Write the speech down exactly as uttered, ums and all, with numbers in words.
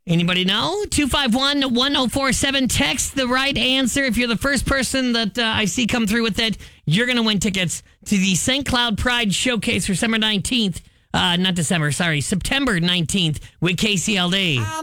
Anybody know? two five one, one oh four seven. Text the right answer. If you're the first person that uh, I see come through with that, you're going to win tickets to the Saint Cloud Pride Showcase for December nineteenth. Uh, not December, sorry, September nineteenth with K C L D.